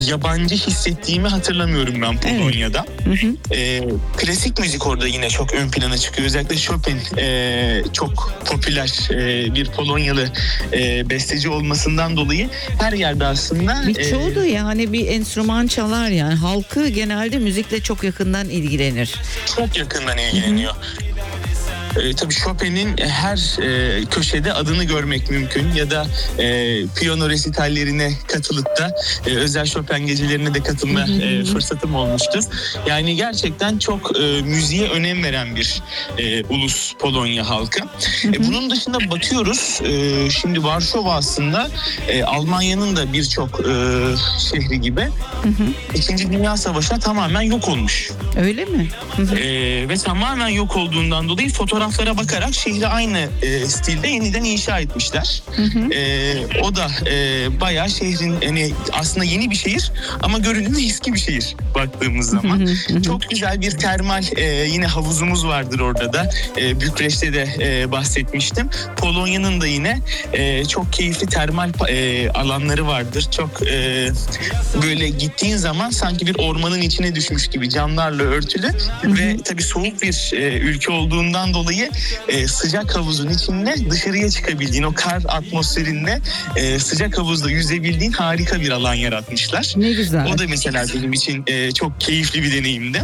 yabancı hissettiğimi hatırlamıyorum ben Polonya'da. Klasik müzik orada yine çok ön plana çıkıyor. Özellikle Chopin çok popüler bir Polonyalı besteci olmasından dolayı her yerde aslında... Birçoğu da yani bir enstrüman çalar yani. Halkı genelde müzikle çok yakından ilgilenir. Çok yakından ilgileniyor. Tabii Chopin'in her köşede adını görmek mümkün ya da piyano resitallerine katılıp da özel Chopin gecelerine de katılma fırsatım olmuştu. Yani gerçekten çok müziğe önem veren bir ulus Polonya halkı. Bunun dışında bakıyoruz, şimdi Varşova aslında Almanya'nın da birçok şehri gibi İkinci Dünya Savaşı'na tamamen yok olmuş. Öyle mi? Ve tamamen yok olduğundan dolayı fotoğraflara bakarak şehri aynı stilde yeniden inşa etmişler. O da bayağı şehrin hani aslında yeni bir şehir ama görünümde eski bir şehir baktığımız zaman. Çok güzel bir termal yine havuzumuz vardır orada da. Bükreş'te de bahsetmiştim. Polonya'nın da yine çok keyifli termal alanları vardır. Çok böyle gittiğin zaman sanki bir ormanın içine düşmüş gibi camlarla örtülü ve tabii soğuk bir ülke olduğundan dolayı sıcak havuzun içinde dışarıya çıkabildiğin o kar atmosferinde sıcak havuzda yüzebildiğin harika bir alan yaratmışlar. Ne güzel. O da mesela benim için çok keyifli bir deneyimdi.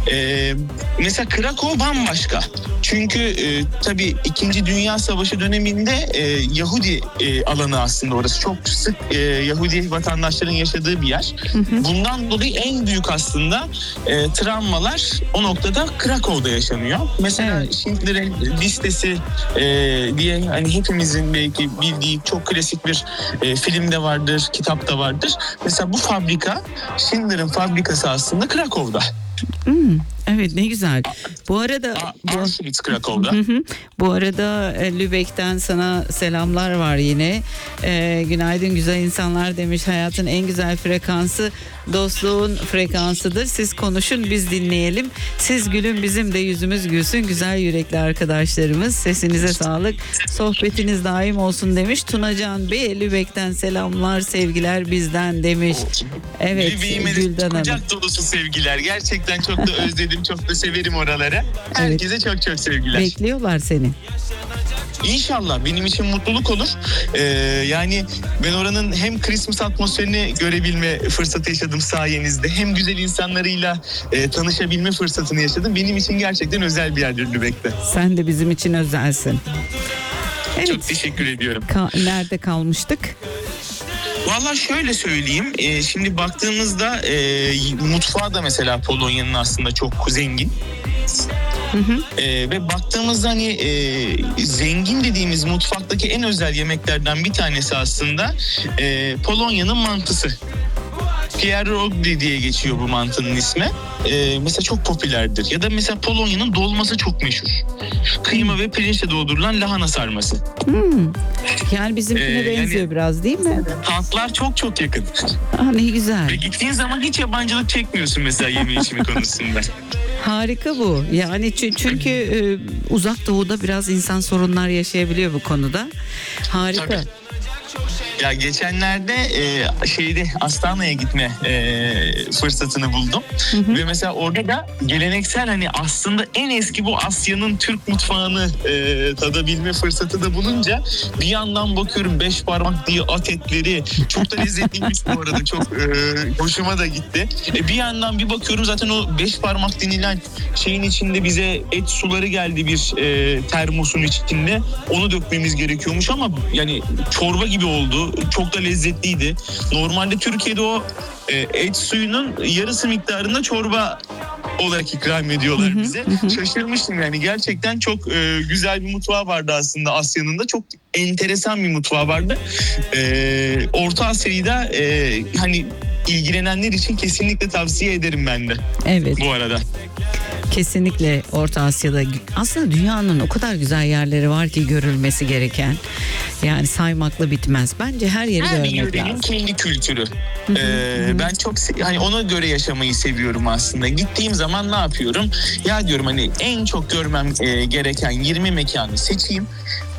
Mesela Krakow bambaşka. Çünkü tabii 2. Dünya Savaşı döneminde Yahudi alanı aslında orası. Çok sık Yahudi vatandaşların yaşadığı bir yer. Bundan dolayı en büyük aslında travmalar o noktada Krakow'da yaşanıyor. Mesela Schindler'in Listesi diye hani hepimizin belki bildiği çok klasik bir film de vardır, kitap da vardır. Mesela bu fabrika, Schindler'in fabrikası aslında Krakow'da. Evet, ne güzel. Bu arada Auschwitz Krakow'da. Bu arada Lübeck'ten sana selamlar var yine. Günaydın güzel insanlar demiş. Hayatın en güzel frekansı dostluğun frekansıdır. Siz konuşun, biz dinleyelim. Siz gülün, bizim de yüzümüz gülsün. Güzel yürekli arkadaşlarımız. Sesinize sağlık. Sohbetiniz daim olsun demiş. Tunacan Bey Lübeck'ten selamlar, sevgiler bizden demiş. Evet, Gülden Hanım. Kucak dolusu sevgiler. Gerçekten çok da özledim, çok da severim oraları. Herkese çok çok sevgiler. Bekliyorlar seni. İnşallah benim için mutluluk olur. Yani ben oranın hem Christmas atmosferini görebilme fırsatı yaşadım sayenizde. Hem güzel insanlarıyla tanışabilme fırsatını yaşadım. Benim için gerçekten özel bir yerdir Lübeck'te. Sen de bizim için özelsin. Evet. Çok teşekkür ediyorum. Nerede kalmıştık? Vallahi şöyle söyleyeyim. Şimdi baktığımızda mutfağı da mesela Polonya'nın aslında çok zengin. Ve baktığımızda hani zengin dediğimiz mutfaktaki en özel yemeklerden bir tanesi aslında Polonya'nın mantısı. Pierogi diye geçiyor bu mantının ismi. Mesela çok popülerdir. Ya da mesela Polonya'nın dolması çok meşhur. Kıyma ve pirinçle doldurulan lahana sarması. Yani bizimkine benziyor yani, biraz değil mi? Tatlar çok çok yakın. Ne güzel. Ve gittiğin zaman hiç yabancılık çekmiyorsun mesela yeme içme konusunda. Harika bu. Yani çünkü uzak doğuda biraz insan sorunlar yaşayabiliyor bu konuda. Harika. Tabii. Ya geçenlerde Astana'ya gitme fırsatını buldum. Ve mesela orada da geleneksel hani aslında en eski bu Asya'nın Türk mutfağını tadabilme fırsatı da bulunca bir yandan bakıyorum 5 parmak diye at etleri çok da lezzetliymiş bu arada, çok hoşuma da gitti. Bir yandan bir bakıyorum zaten o 5 parmak denilen şeyin içinde bize et suları geldi bir termosun içinde, onu dökmemiz gerekiyormuş ama yani çorba gibi oldu. Çok da lezzetliydi. Normalde Türkiye'de o et suyunun yarısı miktarında çorba olarak ikram ediyorlar bize. Şaşırmıştım yani, gerçekten çok güzel bir mutfağı vardı aslında Asya'nın da, çok enteresan bir mutfağı vardı. Orta Asya'yı da hani ilgilenenler için kesinlikle tavsiye ederim ben de. Evet. Bu arada. Kesinlikle Orta Asya'da aslında dünyanın o kadar güzel yerleri var ki görülmesi gereken. Yani saymakla bitmez. Bence her yeri görmek lazım. Kendi kültürü. Ben çok hani ona göre yaşamayı seviyorum aslında. Gittiğim zaman ne yapıyorum? Ya diyorum hani en çok görmem gereken 20 mekanı seçeyim.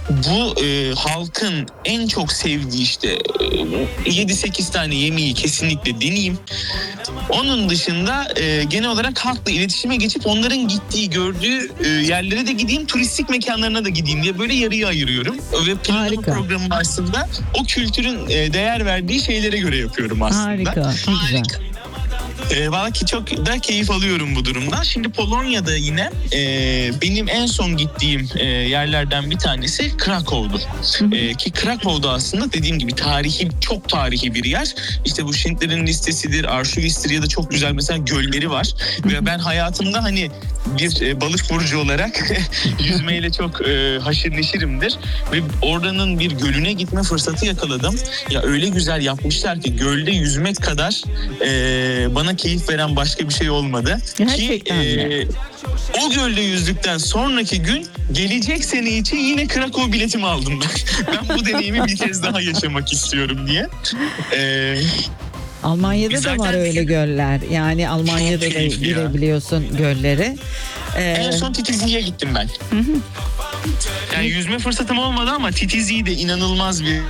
bu halkın en çok sevdiği işte 7-8 tane yemeği kesinlikle deneyeyim. Onun dışında genel olarak halkla iletişime geçip onların gittiği, gördüğü yerlere de gideyim, turistik mekanlarına da gideyim diye böyle yarıya ayırıyorum. Ve planlama programı aslında o kültürün değer verdiği şeylere göre yapıyorum aslında. Harika, güzel. Valla ki çok da keyif alıyorum bu durumdan. Şimdi Polonya'da yine benim en son gittiğim yerlerden bir tanesi Krakow'du. Ki Krakow'da aslında dediğim gibi çok tarihi bir yer. İşte bu Schindler'in Listesi'dir, Arşivist'tir ya da çok güzel mesela gölleri var. Ve ben hayatımda hani bir balık burcu olarak yüzmeyle çok haşır neşirimdir. Ve oranın bir gölüne gitme fırsatı yakaladım. Ya öyle güzel yapmışlar ki gölde yüzmek kadar bana keyif veren başka bir şey olmadı. Gerçekten mi? O gölde yüzdükten sonraki gün gelecek sene için yine Krakow biletimi aldım ben. Ben bu deneyimi bir kez daha yaşamak istiyorum diye. Almanya'da da var öyle göller. Yani Almanya'da da girebiliyorsun göllere. En son Titizi'ye gittim ben. Yani yüzme fırsatım olmadı ama Titizi de inanılmaz bir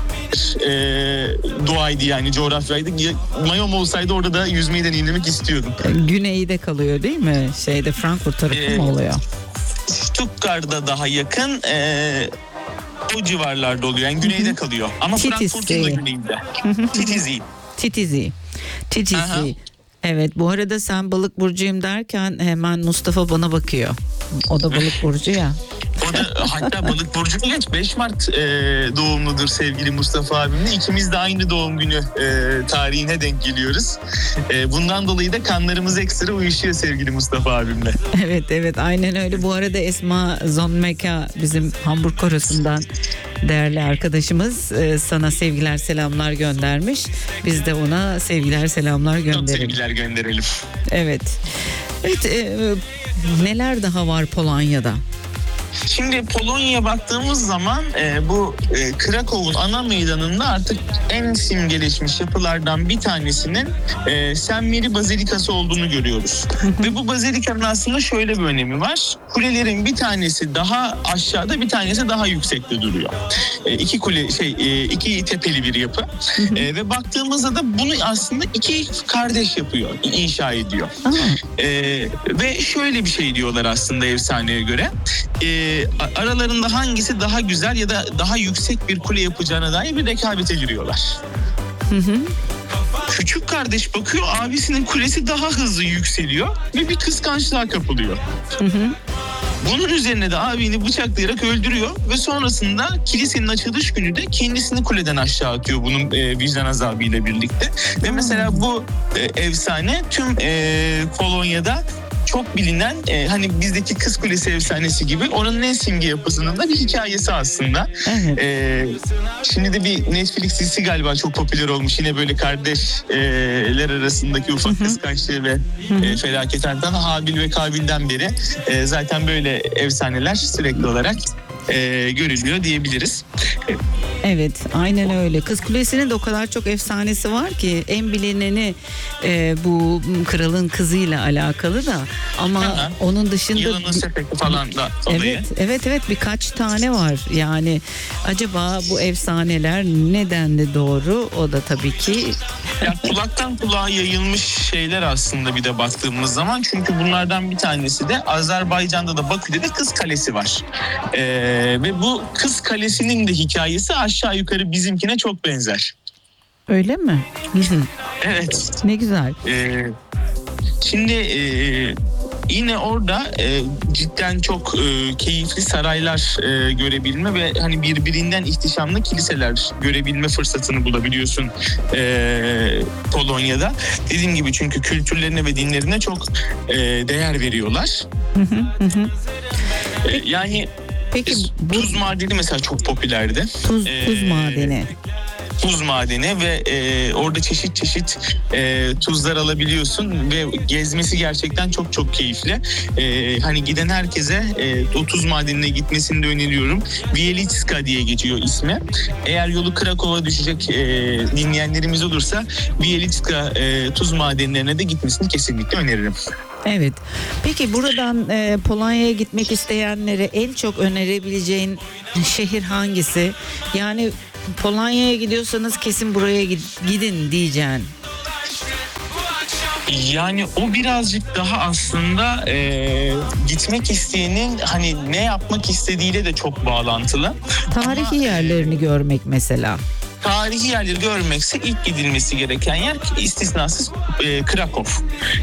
doğaydı yani, coğrafyaydı. Mayom olsaydı orada da yüzmeyi deneyimlemek istiyordum. Güneyde kalıyor değil mi? Frankfurt tarafı mı oluyor? Stuttgart'da daha yakın. O civarlarda oluyor. Yani güneyde kalıyor. Ama Frankfurt'un da güneyinde. Titizi. Evet, bu arada sen balık burcuyum derken hemen Mustafa bana bakıyor. O da balık burcu ya. O da hatta balık burcu geç 5 Mart doğumludur sevgili Mustafa abimle. İkimiz de aynı doğum günü tarihine denk geliyoruz. Bundan dolayı da kanlarımız ekstra uyuşuyor sevgili Mustafa abimle. Evet aynen öyle. Bu arada Esma Zonmeka bizim Hamburg Korosu'ndan değerli arkadaşımız sana sevgiler selamlar göndermiş. Biz de ona sevgiler selamlar gönderelim. Çok sevgiler gönderelim. Evet. Neler daha var Polonya'da? Şimdi Polonya'ya baktığımız zaman bu Krakow'un ana meydanında artık en simgeleşmiş yapılardan bir tanesinin St. Mary Bazilikası olduğunu görüyoruz. Ve bu bazilikanın aslında şöyle bir önemi var. Kulelerin bir tanesi daha aşağıda, bir tanesi daha yüksekte duruyor. İki tepeli bir yapı. Ve baktığımızda da bunu aslında iki kardeş yapıyor, inşa ediyor. Ve şöyle bir şey diyorlar aslında efsaneye göre. Aralarında hangisi daha güzel ya da daha yüksek bir kule yapacağına dair bir rekabete giriyorlar. Küçük kardeş bakıyor, abisinin kulesi daha hızlı yükseliyor ve bir kıskançlığa kapılıyor. Bunun üzerine de abini bıçaklayarak öldürüyor ve sonrasında kilisenin açılış günü de kendisini kuleden aşağı atıyor bunun vicdan azabıyla birlikte. Ve mesela bu efsane tüm Polonya'da çok bilinen hani bizdeki Kız Kulesi efsanesi gibi oranın en simge yapısının da bir hikayesi aslında. Şimdi de bir Netflix dizisi galiba çok popüler olmuş. Yine böyle kardeşler arasındaki ufak kıskançlığı ve felaketten Habil ve Kabil'den beri zaten böyle efsaneler sürekli olarak görülüyor diyebiliriz. Evet, aynen öyle. Kız Kulesi'nin de o kadar çok efsanesi var ki en bilineni bu kralın kızıyla alakalı da ama onun dışında yılanın sepeti falan da olayı. Evet birkaç tane var. Yani acaba bu efsaneler nedenli doğru? O da tabii ki ya kulaktan kulağa yayılmış şeyler aslında bir de baktığımız zaman, çünkü bunlardan bir tanesi de Azerbaycan'da da Bakü'de de Kız Kalesi var. Ve bu Kız Kalesi'nin de hikayesi aşağı yukarı bizimkine çok benzer. Öyle mi? Evet. Ne güzel. Şimdi yine orada cidden çok keyifli saraylar görebilme ve hani birbirinden ihtişamlı kiliseler görebilme fırsatını bulabiliyorsun Polonya'da. Dediğim gibi çünkü kültürlerine ve dinlerine çok değer veriyorlar. Yani peki tuz madeni mesela çok popülerdi. Tuz madeni. tuz madeni ve orada çeşit çeşit tuzlar alabiliyorsun ve gezmesi gerçekten çok çok keyifli. Hani giden herkese o tuz madenine gitmesini de öneriyorum. Wieliczka diye geçiyor ismi. Eğer yolu Krakow'a düşecek dinleyenlerimiz olursa Wieliczka tuz madenlerine de gitmesini kesinlikle öneririm. Evet. Peki buradan Polonya'ya gitmek isteyenlere en çok önerebileceğin şehir hangisi? Yani Polonya'ya gidiyorsanız kesin buraya gidin diyeceğin. Yani o birazcık daha aslında gitmek isteyenin hani ne yapmak istediğiyle de çok bağlantılı. Tarihi yerlerini görmek mesela. Tarihi yerleri görmekse ilk gidilmesi gereken yer istisnasız Krakow.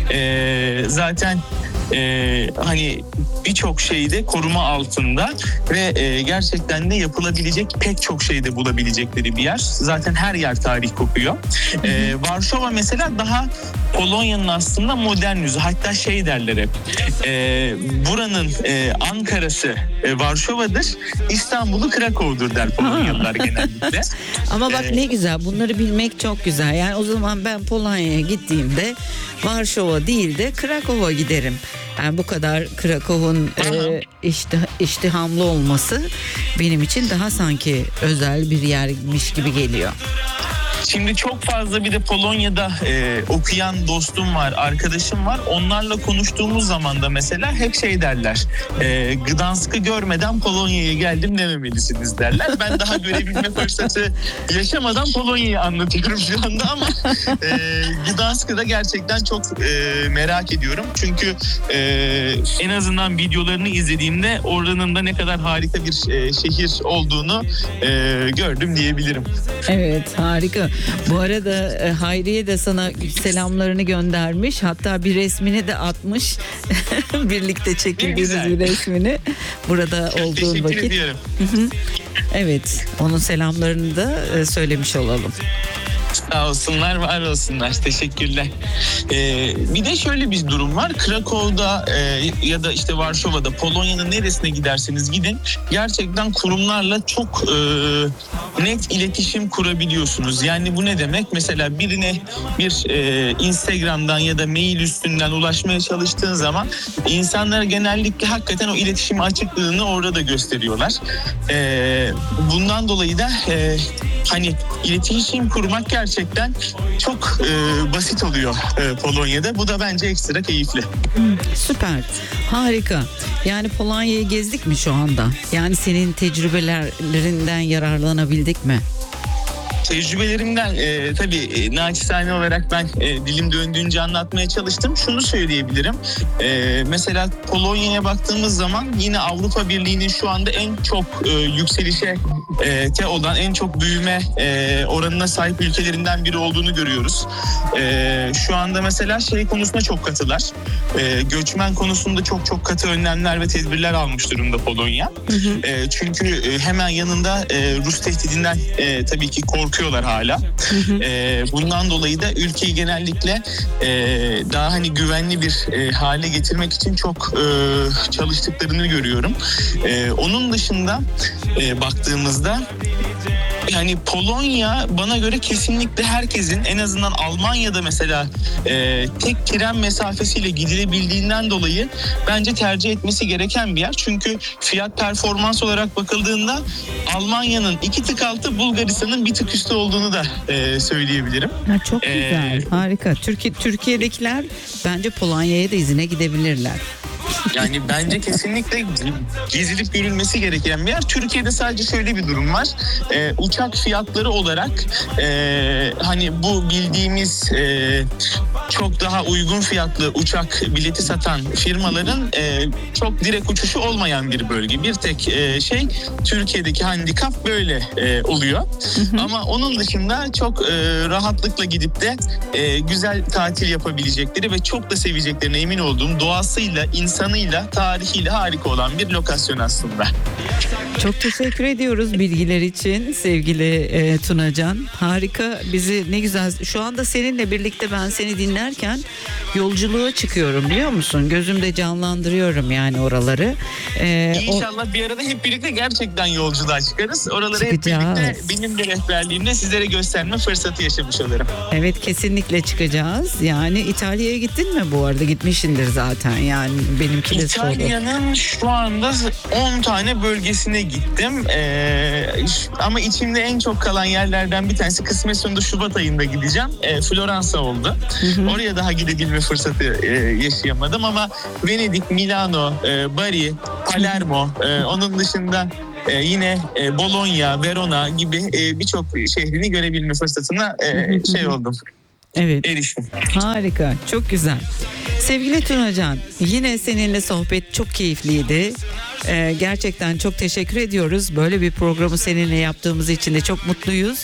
Zaten hani birçok şeyde koruma altında ve gerçekten de yapılabilecek pek çok şeyde bulabilecekleri bir yer. Zaten her yer tarih kokuyor. Varşova mesela daha Polonya'nın aslında modern yüzü. Hatta şey derler hep. Buranın Ankara'sı Varşova'dır, İstanbul'u Krakow'dur der Polonyalılar genellikle. Ama bak ne güzel, bunları bilmek çok güzel. Yani o zaman ben Polonya'ya gittiğimde Varşova değil de Krakow'a giderim. Yani bu kadar Krakow'un iştihamlı olması benim için daha sanki özel bir yermiş gibi geliyor. Şimdi çok fazla bir de Polonya'da okuyan dostum var, arkadaşım var. Onlarla konuştuğumuz zaman da mesela hep şey derler. Gdansk'ı görmeden Polonya'ya geldim dememelisiniz derler. Ben daha görebilme fırsatı yaşamadan Polonya'yı anlatıyorum şu anda ama Gdansk'ı da gerçekten çok merak ediyorum. Çünkü en azından videolarını izlediğimde oranın da ne kadar harika bir şehir olduğunu gördüm diyebilirim. Evet, harika. Bu arada Hayriye de sana selamlarını göndermiş. Hatta bir resmini de atmış. Birlikte çekildiğiniz bir resmini. Burada çok olduğun teşekkür vakit. ediyorum. Evet, onun selamlarını da söylemiş olalım. Sağ olsunlar, var olsunlar. Teşekkürler. Bir de şöyle bir durum var. Krakow'da ya da işte Varşova'da, Polonya'nın neresine giderseniz gidin, gerçekten kurumlarla çok net iletişim kurabiliyorsunuz. Yani bu ne demek? Mesela birine bir Instagram'dan ya da mail üstünden ulaşmaya çalıştığın zaman insanlar genellikle hakikaten o iletişim açıklığını orada da gösteriyorlar. Bundan dolayı da hani iletişim kurmak gerçekten çok basit oluyor Polonya'da. Bu da bence ekstra keyifli. Süper, harika. Yani Polonya'yı gezdik mi şu anda? Yani senin tecrübelerinden yararlanabildik mi? Tecrübelerimden tabii naçizane olarak ben dilim döndüğünce anlatmaya çalıştım. Şunu söyleyebilirim. Mesela Polonya'ya baktığımız zaman yine Avrupa Birliği'nin şu anda en çok yükselişe olan, en çok büyüme oranına sahip ülkelerinden biri olduğunu görüyoruz. Şu anda mesela şey konusunda çok katılar. Göçmen konusunda çok çok katı önlemler ve tedbirler almış durumda Polonya. Çünkü hemen yanında Rus tehdidinden tabii ki korkuyorlar hala. Bundan dolayı da ülkeyi genellikle daha hani güvenli bir hale getirmek için çok çalıştıklarını görüyorum. Onun dışında baktığımızda yani Polonya bana göre kesinlikle herkesin, en azından Almanya'da mesela tek tren mesafesiyle gidilebildiğinden dolayı bence tercih etmesi gereken bir yer. Çünkü fiyat performans olarak bakıldığında Almanya'nın 2 tık altı, Bulgaristan'ın 1 tık üstü olduğunu da söyleyebilirim. Ya çok güzel, harika. Türkiye'dekiler bence Polonya'ya da izine gidebilirler. Yani bence kesinlikle gezilip görülmesi gereken bir yer. Türkiye'de sadece şöyle bir durum var. Uçak fiyatları olarak hani bu bildiğimiz çok daha uygun fiyatlı uçak bileti satan firmaların çok direkt uçuşu olmayan bir bölge. Bir tek şey, Türkiye'deki handikap böyle oluyor. Ama onun dışında çok rahatlıkla gidip de güzel tatil yapabilecekleri ve çok da seveceklerine emin olduğum, doğasıyla, insanı insanıyla, tarihiyle harika olan bir lokasyon aslında. Çok teşekkür ediyoruz bilgiler için sevgili Tunacan. Harika, bizi ne güzel. Şu anda seninle birlikte ben seni dinlerken yolculuğa çıkıyorum, biliyor musun? Gözümde canlandırıyorum yani oraları. İnşallah bir arada hep birlikte gerçekten yolculuğa çıkarız. Oraları hep Çıkacağız. birlikte benim de rehberliğimle sizlere gösterme fırsatı yaşamış olurum. Evet, kesinlikle çıkacağız. Yani İtalya'ya gittin mi bu arada? Gitmişsindir zaten, yani benimki de soru. İtalya'nın şu anda 10 tane bölgesine gittim. Ama içimde en çok kalan yerlerden bir tanesi, kısmet sonunda Şubat ayında gideceğim. Floransa oldu. Oraya daha gidebilme fırsatı yaşayamadım ama Venedik, Milano, Bari, Palermo, onun dışında yine Bologna, Verona gibi birçok şehrini görebilme fırsatına oldum. Evet. Eriştim. Harika, çok güzel. Sevgili Tunacan, yine seninle sohbet çok keyifliydi. Gerçekten çok teşekkür ediyoruz. Böyle bir programı seninle yaptığımız için de çok mutluyuz.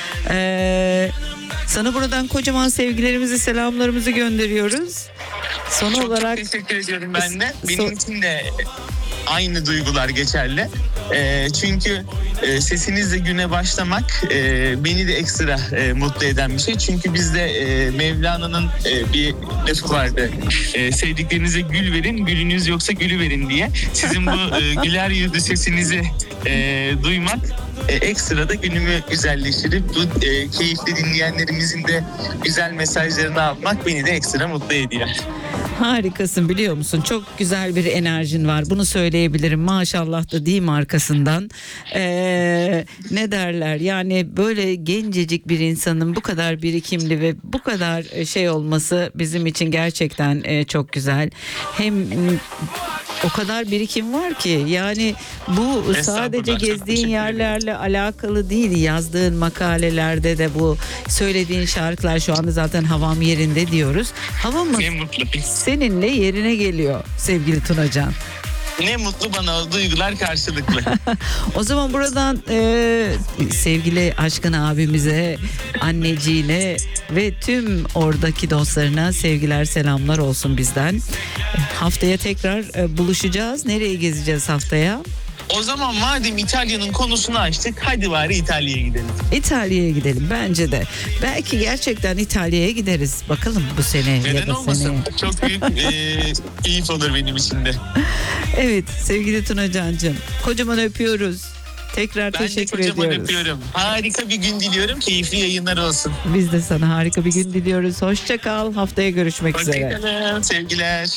Sana buradan kocaman sevgilerimizi, selamlarımızı gönderiyoruz. Son Çok olarak teşekkür ediyorum ben de. Benim için de aynı duygular geçerli. Çünkü sesinizle güne başlamak beni de ekstra mutlu eden bir şey. Çünkü bizde Mevlana'nın bir lafı vardı. Sevdiklerinize gül verin, gülünüz yoksa gülü verin diye. Sizin bu güler yüzlü sesinizi duymak ekstra da günümü güzelleştirip bu keyifli dinleyenlerimizin de güzel mesajlarını almak beni de ekstra mutlu ediyor. harikasın, biliyor musun? Çok güzel bir enerjin var. Bunu söyleyebilirim. Maşallah da diyeyim arkasından. Ne derler? Yani böyle gencecik bir insanın bu kadar birikimli ve bu kadar olması bizim için gerçekten çok güzel. Hem o kadar birikim var ki, yani bu sadece gezdiğin yerlerle alakalı değil, yazdığın makalelerde de, bu söylediğin şarkılar, şu anda zaten havam yerinde diyoruz. Havamız seninle yerine geliyor sevgili Tunacan. Ne mutlu bana, o duygular karşılıklı. O zaman buradan sevgili Aşkın abimize, anneciğine ve tüm oradaki dostlarına sevgiler, selamlar olsun bizden. Haftaya tekrar buluşacağız. Nereye gezeceğiz haftaya? O zaman madem İtalya'nın konusunu açtık, hadi bari İtalya'ya gidelim. İtalya'ya gidelim bence de. Belki gerçekten İtalya'ya gideriz. Bakalım bu sene Neden ya da olmasın? seneye. Çok büyük keyif olur benim için de. Evet sevgili Tunacancığım, kocaman öpüyoruz. Tekrar Ben de teşekkür kocaman ediyoruz. öpüyorum. Harika bir gün diliyorum. Keyifli yayınlar olsun. Biz de sana harika bir gün diliyoruz. Hoşça kal. Haftaya görüşmek üzere. Hoşçakalın. Sevgiler.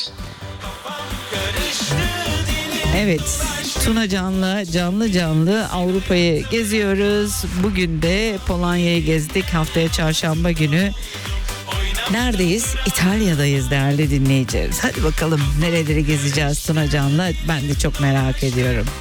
Evet, Tunacan'la canlı Avrupa'yı geziyoruz. Bugün de Polonya'yı gezdik. Haftaya çarşamba günü neredeyiz? İtalya'dayız değerli dinleyicilerimiz. Hadi bakalım nereleri gezeceğiz Tunacan'la, ben de çok merak ediyorum.